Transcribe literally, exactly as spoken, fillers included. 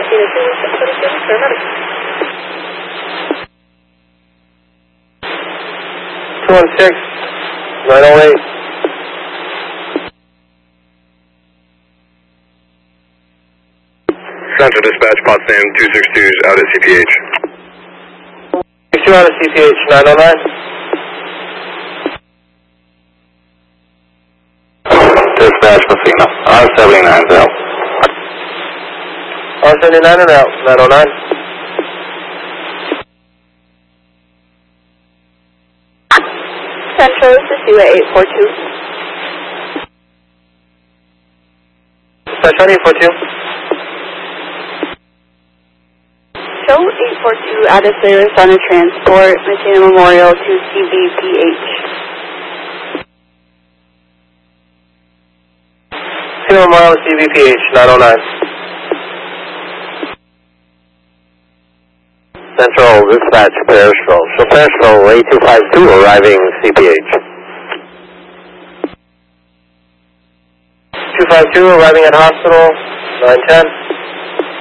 Unit two, seven thirty-six, paramedic. two one six, nine oh eight. Central Dispatch, Potsdam two six two is out at C P H. six two out at C P H, nine oh nine. Dispatch, Messina, R seventy-nine is out. R seventy-nine and out, nine oh nine. Central, this is Sue at eight four two. Central eight four two. Show eight four two out of service on a transport, Messina Memorial to C B P H. Messina Memorial to C B P H, nine oh nine. Central Dispatch, Pearsville. So Pearsville, A two five two arriving C P H. two five two arriving at hospital, nine ten.